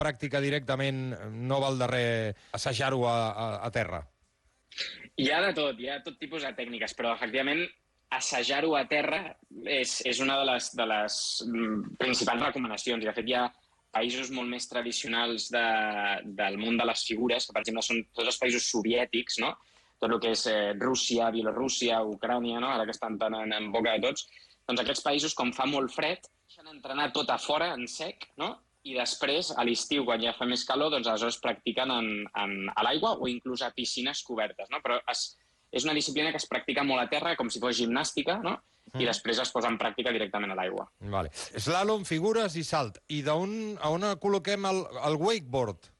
pràctica directament no val de res assajar-ho a terra? Hi ha de tot, hi ha tot tipus de tècniques, però efectivament assajar-ho a terra és una de les principals recomanacions. I de fet hi ha països molt més tradicionals del món de les figures, que per exemple són tots els països soviètics, no? Tot el que és Rússia, Bielorússia, Ucrània, no? Ara que estan tan en boca de tots, doncs aquests països, com fa molt fred, deixen entrenar tot a fora, en sec, no? I després, a l'estiu, quan ja fa més calor, doncs aleshores practiquen a l'aigua o inclús a piscines cobertes, no? Però és una disciplina que es practica molt a terra, com si fos gimnàstica, no? I després es posa en pràctica directament a l'aigua. Vale. Slalom, figures i salt. I a on col·loquem el wakeboard?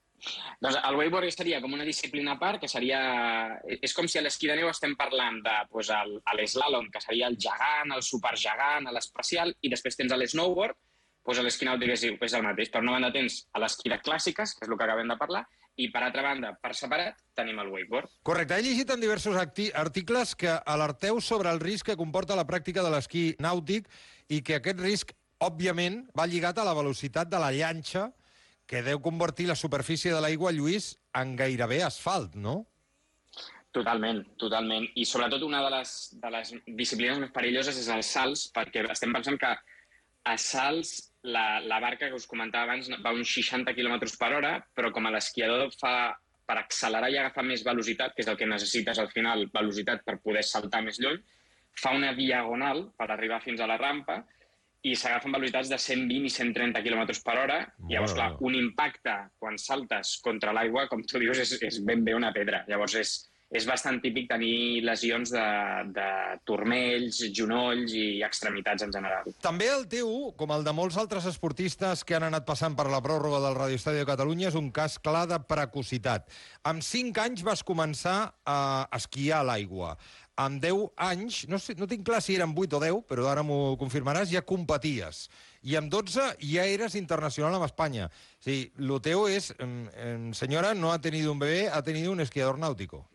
Doncs el wakeboard seria com una disciplina a part, que seria... És com si a l'esquí de neu estem parlant de l'eslàlom, que seria el gegant, el supergegant, l'especial, i després tens l'snowboard, doncs a l'esquí nàutic és el mateix. Per una banda tens a l'esquí de clàssiques, que és el que acabem de parlar, i per altra banda, per separat, tenim el wakeboard. Correcte. He llegit en diversos articles que alerteu sobre el risc que comporta la pràctica de l'esquí nàutic i que aquest risc, òbviament, va lligat a la velocitat de la llanxa que deu convertir la superfície de l'aigua, Lluís, en gairebé asfalt, no? Totalment, totalment. I sobretot una de les disciplines més perilloses és els salts, perquè estem pensant que a salts la barca que us comentava abans va uns 60 km per hora, però com a l'esquiador per accelerar i agafar més velocitat, que és el que necessites al final, velocitat per poder saltar més lluny, fa una diagonal per arribar fins a la rampa i s'agafen velocitats de 120 i 130 km per hora. Llavors, clar, un impacte quan saltes contra l'aigua, com tu dius, és ben bé una pedra. Llavors, és bastant típic tenir lesions de turmells, genolls i extremitats en general. També el teu, com el de molts altres esportistes que han anat passant per la pròrroga del Radio Estadi de Catalunya, és un cas clar de precocitat. Amb 5 anys vas començar a esquiar a l'aigua. Amb 10 anys, no tinc clar si eren 8 o 10, però ara m'ho confirmaràs, ja competies. I amb 12 ja eres internacional amb Espanya. O sigui, lo teu és, senyora, no ha tenido un bebé, ha tenido un esquiador náutico.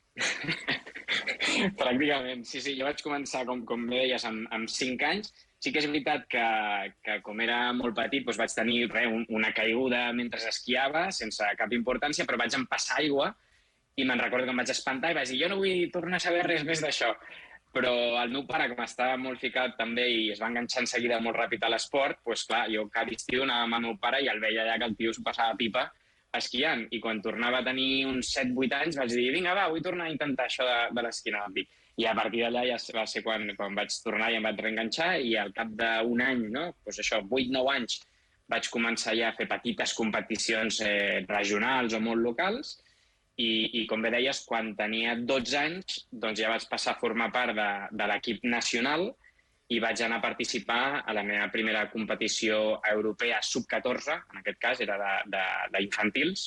Pràcticament, sí. Jo vaig començar, com bé deies, amb 5 anys. Sí que és veritat que com era molt petit doncs vaig tenir una caiguda mentre esquiava, sense cap importància, però vaig empassar aigua i me'n recordo que em vaig espantar i vaig dir jo no vull tornar a saber res més d'això. Però el meu pare, com estava molt ficat també i es va enganxar en seguida molt ràpid a l'esport, doncs clar, jo cada estiu anava amb el meu pare i el veia allà que el tio s'ho passava pipa esquiant. I quan tornava a tenir uns 7-8 anys vaig dir, vinga, va, vull tornar a intentar això de l'esquí nàutic. I a partir d'allà ja va ser quan vaig tornar i em vaig reenganxar i al cap d'un any, no? Doncs això, 8-9 anys, vaig començar ja a fer petites competicions regionals o molt locals i com bé deies, quan tenia 12 anys doncs ja vaig passar a formar part de l'equip nacional i vaig anar a participar a la meva primera competició europea sub-14, en aquest cas era d'infantils,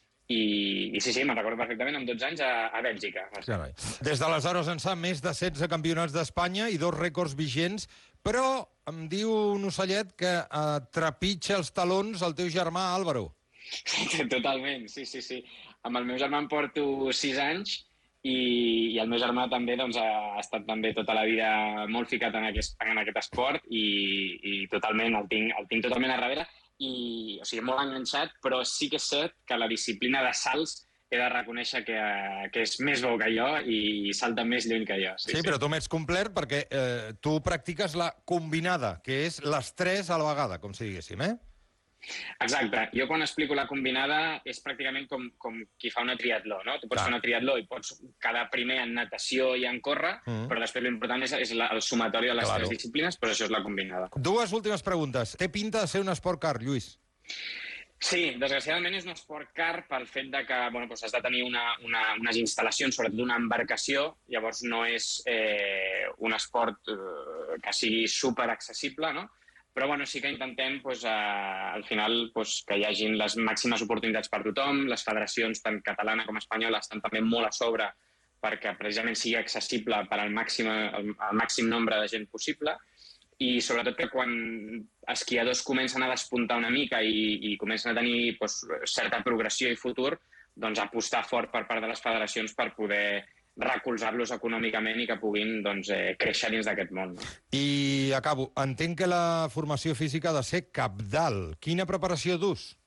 i sí, me'n recordo perfectament, amb 12 anys a Bèlgica. Carai. Des d'aleshores ençà més de 16 campionats d'Espanya i 2 rècords vigents, però em diu un ocellet que trepitja els talons el teu germà Álvaro. Totalment, sí. Amb el meu germà em porto 6 anys i el meu germà també doncs, ha estat també tota la vida molt ficat en aquest esport i totalment el tinc totalment a darrere. O sigui, molt enganxat, però sí que és cert que la disciplina de salts he de reconèixer que és més bo que jo i salta més lluny que jo. Sí, però tu m'ets complet perquè tu practiques la combinada, que és les 3 a la vegada, com si diguéssim, Exacte. Jo quan explico la combinada és pràcticament com qui fa una triatló, no? Tu pots fer una triatló i pots quedar primer en natació i en córrer, però després l'important és el sumatori de les 3 disciplines, però això és la combinada. 2 últimes preguntes. Té pinta de ser un esport car, Lluís? Sí, desgraciadament és un esport car pel fet de que has de tenir unes instal·lacions, sobretot una embarcació, llavors no és un esport que sigui superaccessible, no? Però sí que intentem al final que hi hagin les màximes oportunitats per tothom, les federacions tant catalana com espanyola estan també molt a sobre perquè precisament sigui accessible per al màxim nombre de gent possible i sobretot que quan esquiadors comencen a despuntar una mica i comencen a tenir certa progressió i futur, doncs apostar fort per part de les federacions per poder recolzar-los econòmicament i que puguin créixer dins d'aquest món. I acabo. Entenc que la formació física ha de ser cabdal. Quina preparació dus?